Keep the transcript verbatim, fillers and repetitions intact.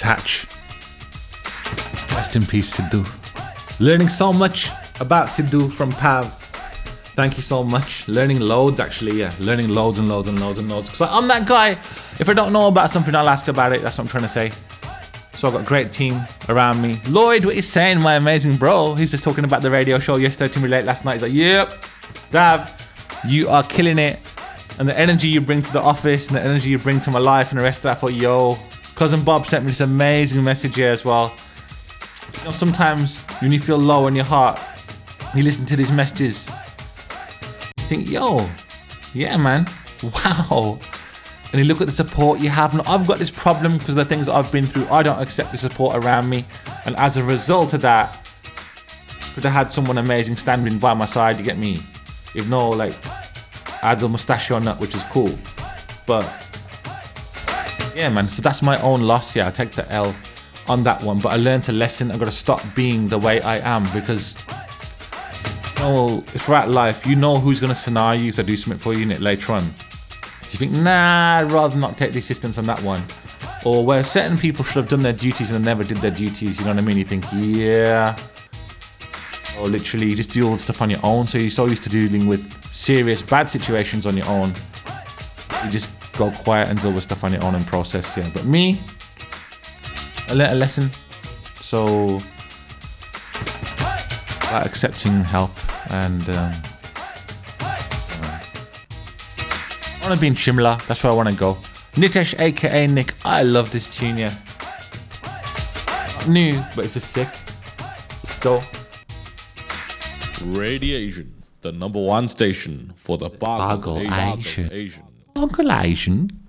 detach. Rest in peace, Sidhu. Learning so much about Sidhu from Pav. Thank you so much. Learning loads, actually. Yeah, learning loads and loads and loads and loads. Because I'm that guy. If I don't know about something, I'll ask about it. That's what I'm trying to say. So I've got a great team around me. Lloyd, what you saying, my amazing bro? He's just talking about the radio show yesterday to me late last night. He's like, yep, Dav, you are killing it. And the energy you bring to the office and the energy you bring to my life and the rest of that. I thought, yo, Cousin Bob sent me this amazing message here as well. You know, sometimes when you feel low in your heart, you listen to these messages. You think, yo, yeah, man, wow. And you look at the support you have. And I've got this problem because of the things that I've been through. I don't accept the support around me. And as a result of that, could have had someone amazing standing by my side, you get me? If no, like, I had the mustachio nut, which is cool. But, yeah, man. So that's my own loss. Yeah, I take the L on that one. But I learned a lesson. I've got to stop being the way I am. Because, you know, throughout life, you know who's going to scenario you if they do something for you in it later on. You think, nah, I'd rather not take the assistance on that one. Or where certain people should have done their duties and they never did their duties, you know what I mean? You think, yeah. Or literally, you just deal with stuff on your own. So you're so used to dealing with serious, bad situations on your own. You just go quiet and deal with stuff on your own and process, yeah. But me, I learned a lesson. So, about accepting help and... Um, I want to be in Shimla, that's where I want to go. Nitesh, aka Nick, I love this tune, yeah. Not new, but it's just sick. Let's go. Radiation, the number one station for the Bargle Bargle Asian. Asian. Bargle Asian.